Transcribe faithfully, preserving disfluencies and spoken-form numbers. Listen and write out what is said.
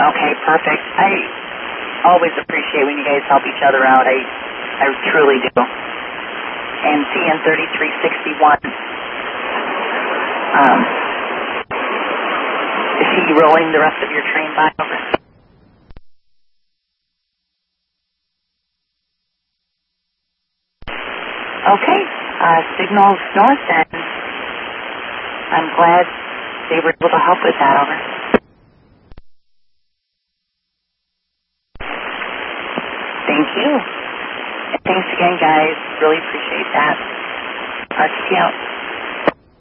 Okay, perfect. I always appreciate when you guys help each other out. I, I truly do. And C N thirty-three sixty-one. Um, is he rolling the rest of your train by over? Okay, uh, signals north, and I'm glad they were able to help with that, over. Thank you. And thanks again, guys. Really appreciate that. R T C out.